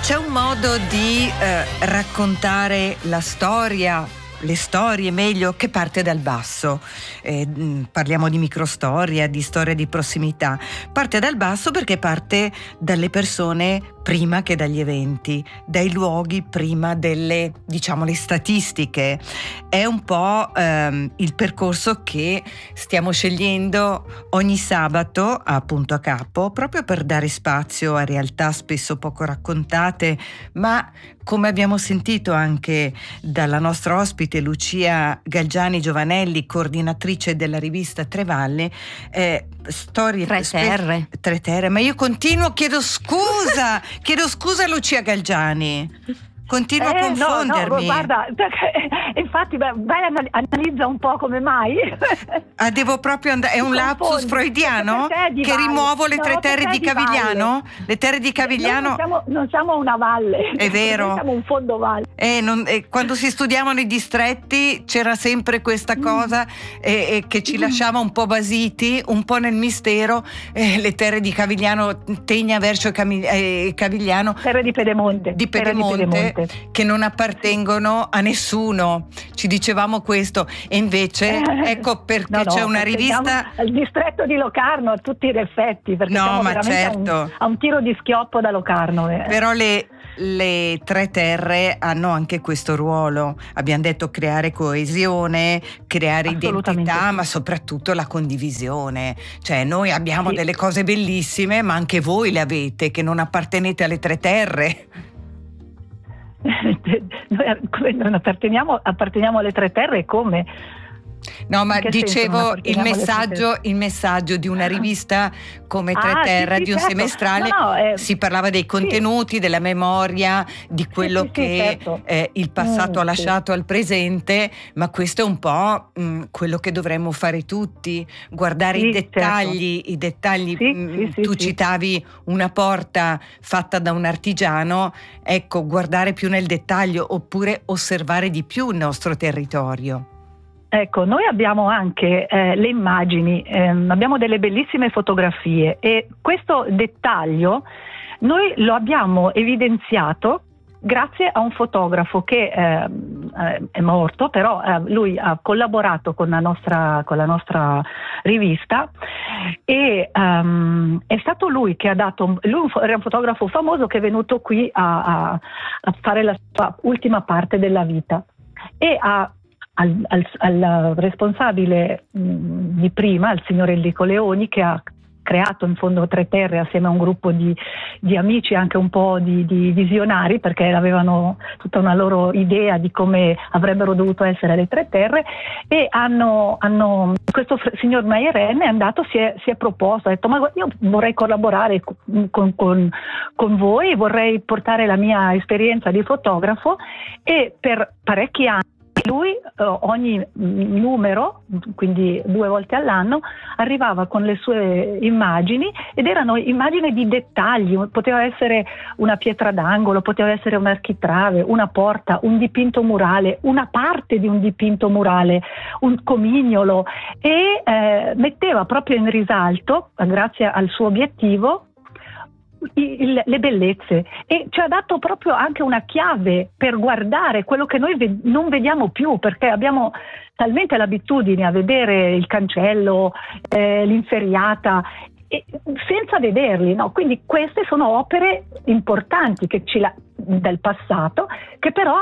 C'è un modo di raccontare la storia, le storie meglio, che parte dal basso. Parliamo di microstoria, di storia di prossimità. Parte dal basso perché parte dalle persone prima che dagli eventi, dai luoghi prima delle, diciamo, le statistiche. È un po' il percorso che stiamo scegliendo ogni sabato a Punto a Capo, proprio per dare spazio a realtà spesso poco raccontate, ma come abbiamo sentito anche dalla nostra ospite Lucia Galgiani Giovanelli, coordinatrice della rivista Tre Valle, storie Tre Terre, ma io continuo, chiedo scusa Lucia Galgiani. Continuo a confondermi. No, guarda, infatti analizza un po' come mai. Devo proprio andare. È un lapsus freudiano che rimuovo le tre terre di Cavigliano? Le terre di Cavigliano. Non siamo una valle. È vero. Noi siamo un fondovalle. Quando si studiavano i distretti c'era sempre questa cosa che ci lasciava un po' basiti, un po' nel mistero. Le terre di Cavigliano, Tegna verso Cavigliano. Terre di Pedemonte. Che non appartengono a nessuno, ci dicevamo questo, e invece ecco perché c'è una rivista al distretto di Locarno a tutti gli effetti, perché siamo veramente a un tiro di schioppo da Locarno. Però le tre terre hanno anche questo ruolo, abbiamo detto, creare coesione, creare identità, ma soprattutto la condivisione. Cioè noi abbiamo delle cose bellissime, ma anche voi le avete, che non appartenete alle tre terre. Noi non apparteniamo alle tre terre, come? No, ma dicevo il messaggio di una rivista come Tre Terre, di un semestrale, si parlava dei contenuti, della memoria, di quello che il passato ha lasciato al presente, ma questo è un po' quello che dovremmo fare tutti, guardare i dettagli. Tu citavi una porta fatta da un artigiano, ecco, guardare più nel dettaglio, oppure osservare di più il nostro territorio. Ecco, noi abbiamo anche le immagini, abbiamo delle bellissime fotografie, e questo dettaglio noi lo abbiamo evidenziato grazie a un fotografo che è morto, però lui ha collaborato con la nostra rivista, e è stato lui che ha dato, era un fotografo famoso che è venuto qui a fare la sua ultima parte della vita, e al responsabile di prima, al signor Enrico Leoni, che ha creato in fondo Tre Terre assieme a un gruppo di amici, anche un po' di visionari, perché avevano tutta una loro idea di come avrebbero dovuto essere le Tre Terre, e questo signor Maierenne è andato, si è proposto, ha detto: ma io vorrei collaborare con voi, vorrei portare la mia esperienza di fotografo, e per parecchi anni lui ogni numero, quindi 2 volte all'anno, arrivava con le sue immagini, ed erano immagini di dettagli. Poteva essere una pietra d'angolo, poteva essere un architrave, una porta, un dipinto murale, una parte di un dipinto murale, un comignolo, e metteva proprio in risalto, grazie al suo obiettivo, le bellezze, e ci ha dato proprio anche una chiave per guardare quello che noi non vediamo più, perché abbiamo talmente l'abitudine a vedere il cancello, l'inferriata, senza vederli, no? Quindi queste sono opere importanti del passato, che però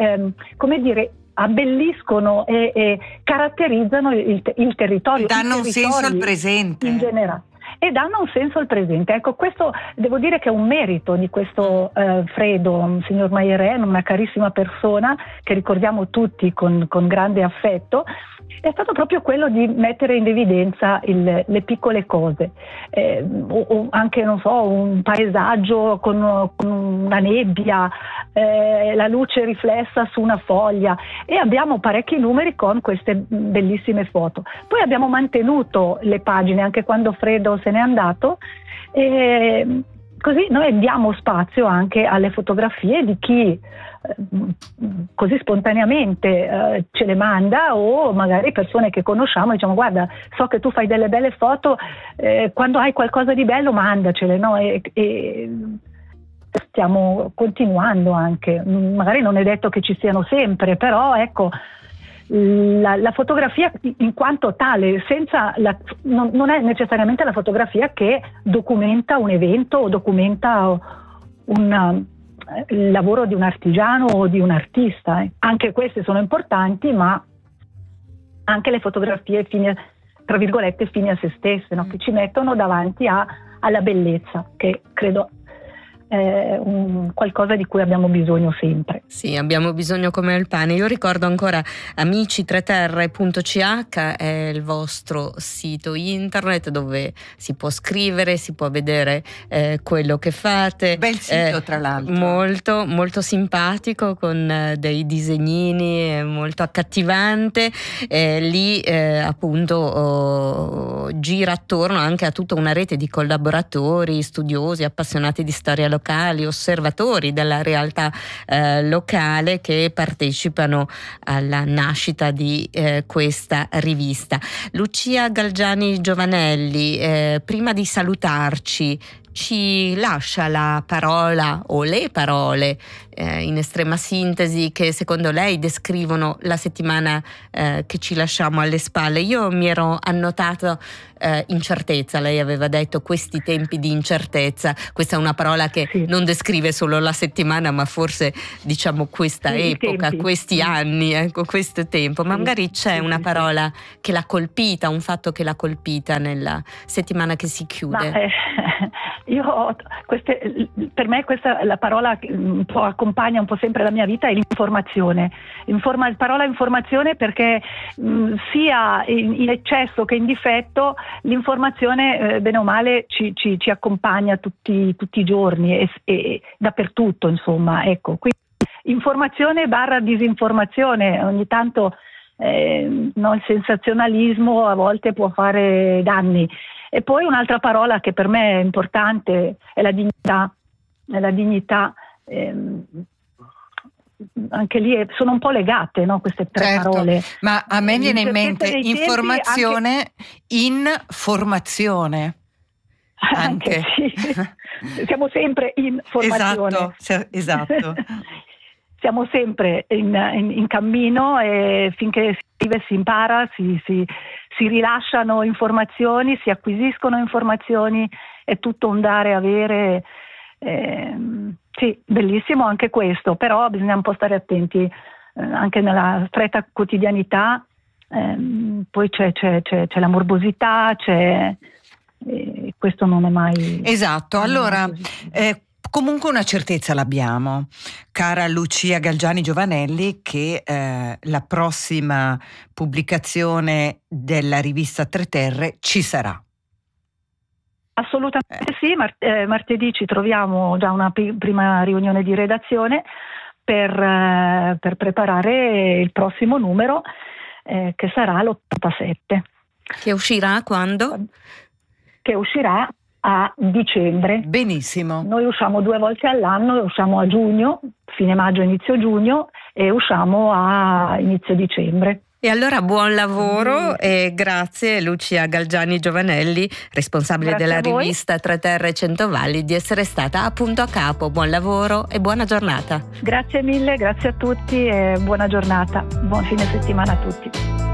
abbelliscono e caratterizzano il territorio, danno un senso al presente in generale. E danno un senso al presente. Ecco, questo devo dire che è un merito di questo Fredo, signor Maierenne, una carissima persona che ricordiamo tutti con grande affetto. È stato proprio quello di mettere in evidenza le piccole cose, o anche, non so, un paesaggio con una nebbia, la luce riflessa su una foglia, e abbiamo parecchi numeri con queste bellissime foto. Poi abbiamo mantenuto le pagine anche quando Fredo se n'è andato, e così noi diamo spazio anche alle fotografie di chi così spontaneamente ce le manda, o magari persone che conosciamo, diciamo: guarda, so che tu fai delle belle foto, quando hai qualcosa di bello mandacele, no? stiamo continuando anche, magari non è detto che ci siano sempre, però ecco, la fotografia in quanto tale, non è necessariamente la fotografia che documenta un evento o documenta il lavoro di un artigiano o di un artista. Anche queste sono importanti, ma anche le fotografie tra virgolette fini a se stesse, no? Che ci mettono davanti alla bellezza, che credo è qualcosa di cui abbiamo bisogno sempre. Sì, abbiamo bisogno come il pane. Io ricordo ancora amici3terre.ch è il vostro sito internet dove si può scrivere, si può vedere quello che fate. Bel sito, tra l'altro. Molto, molto simpatico, con dei disegnini, molto accattivante. Lì appunto gira attorno anche a tutta una rete di collaboratori, studiosi, appassionati di storia locali, osservatori della realtà locale che partecipano alla nascita di questa rivista. Lucia Galgiani Giovanelli, prima di salutarci, ci lascia la parola o le parole in estrema sintesi che secondo lei descrivono la settimana che ci lasciamo alle spalle. Io mi ero annotato incertezza, lei aveva detto questi tempi di incertezza, questa è una parola che non descrive solo la settimana ma forse diciamo questa epoca, questi anni, ecco, questo tempo, ma magari c'è una parola che l'ha colpita, un fatto che l'ha colpita nella settimana che si chiude. Per me questa la parola che un po' accompagna un po' sempre la mia vita è l'informazione. Parola informazione perché sia in eccesso che in difetto l'informazione bene o male ci accompagna tutti i giorni e dappertutto, insomma, ecco. Quindi informazione / disinformazione, ogni tanto il sensazionalismo a volte può fare danni. E poi un'altra parola che per me è importante è la dignità. Anche lì sono un po' legate, no, queste tre parole. Ma a me viene in mente informazione in formazione. Anche. Sì. Siamo sempre in formazione. Esatto. Siamo sempre in cammino e finché si vive si impara, si rilasciano informazioni, si acquisiscono informazioni, è tutto un dare e avere. Sì, bellissimo anche questo, però bisogna un po' stare attenti anche nella stretta quotidianità, poi c'è la morbosità, questo non è mai... Esatto, allora... Comunque una certezza l'abbiamo, cara Lucia Galgiani Giovanelli, che la prossima pubblicazione della rivista Tre Terre ci sarà. Assolutamente sì, martedì ci troviamo già una prima riunione di redazione per preparare il prossimo numero che sarà l'87. Che uscirà quando? Che uscirà a dicembre. Benissimo. Noi usciamo 2 volte all'anno, usciamo a giugno, fine maggio, inizio giugno, e usciamo a inizio dicembre. E allora buon lavoro e grazie Lucia Galgiani Giovanelli, responsabile della rivista Tre Terre e Centovalli, di essere stata a punto a capo. Buon lavoro e buona giornata. Grazie mille, grazie a tutti e buona giornata. Buon fine settimana a tutti.